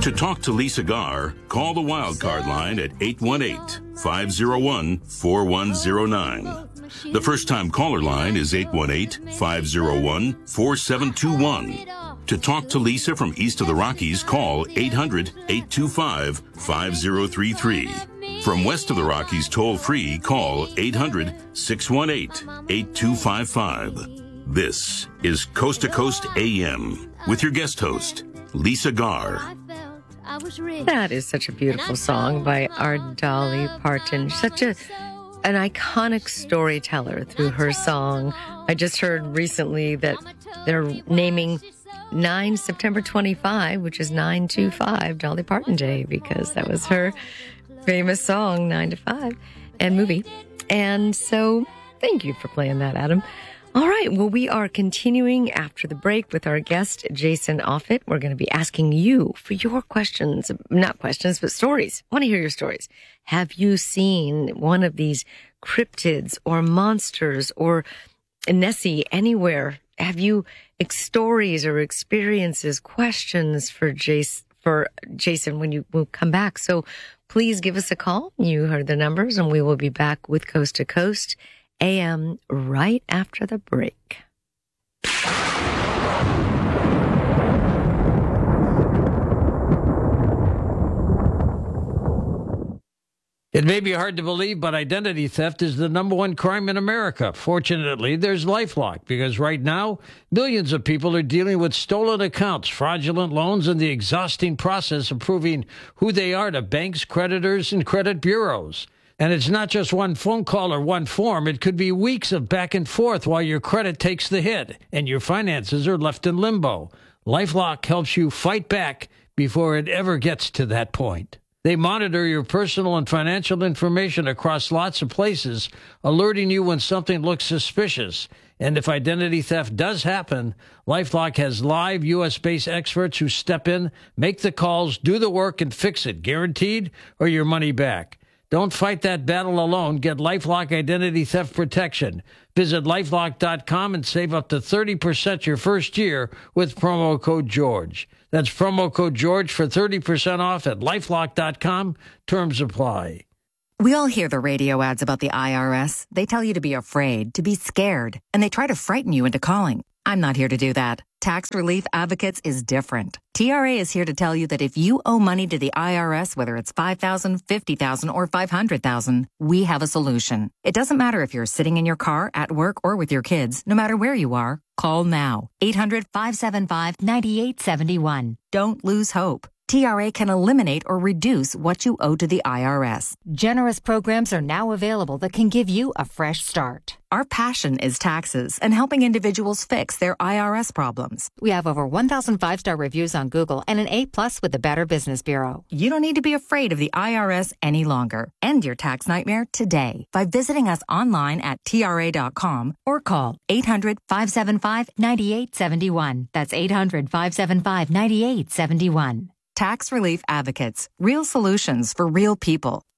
To talk to Lisa Garr, call the Wildcard line at 818-501-4109. The first-time caller line is 818-501-4721. To talk to Lisa from east of the Rockies, call 800-825-5033. From west of the Rockies, toll-free, call 800-618-8255. This is Coast to Coast AM with your guest host, Lisa Garr. That is such a beautiful song by our Dolly Parton. Such an iconic storyteller through her song. I just heard recently that they're naming September 25, which is 9/25, Dolly Parton Day, because that was her famous song, 9 to 5, and movie. And so thank you for playing that, Adam. All right. Well, we are continuing after the break with our guest, Jason Offutt. We're going to be asking you for your questions, not questions, but stories. I want to hear your stories. Have you seen one of these cryptids or monsters or Nessie anywhere? Have you stories or experiences, questions for Jason when you will come back? So please give us a call. You heard the numbers, and we will be back with Coast to Coast AM right after the break. It may be hard to believe, but identity theft is the number one crime in America. Fortunately, there's LifeLock, because right now, millions of people are dealing with stolen accounts, fraudulent loans, and the exhausting process of proving who they are to banks, creditors, and credit bureaus. And it's not just one phone call or one form. It could be weeks of back and forth while your credit takes the hit and your finances are left in limbo. LifeLock helps you fight back before it ever gets to that point. They monitor your personal and financial information across lots of places, alerting you when something looks suspicious. And if identity theft does happen, LifeLock has live U.S.-based experts who step in, make the calls, do the work, and fix it, guaranteed, or your money back. Don't fight that battle alone. Get LifeLock Identity Theft Protection. Visit LifeLock.com and save up to 30% your first year with promo code GEORGE. That's promo code GEORGE for 30% off at LifeLock.com. Terms apply. We all hear the radio ads about the IRS. They tell you to be afraid, to be scared, and they try to frighten you into calling. I'm not here to do that. Tax Relief Advocates is different. TRA is here to tell you that if you owe money to the IRS, whether it's $5,000, $50,000, or $500,000, we have a solution. It doesn't matter if you're sitting in your car, at work, or with your kids. No matter where you are, call now. 800-575-9871. Don't lose hope. TRA can eliminate or reduce what you owe to the IRS. Generous programs are now available that can give you a fresh start. Our passion is taxes and helping individuals fix their IRS problems. We have over 1,000 5-star reviews on Google and an A+ with the Better Business Bureau. You don't need to be afraid of the IRS any longer. End your tax nightmare today by visiting us online at TRA.com or call 800-575-9871. That's 800-575-9871. Tax Relief Advocates. Real solutions for real people.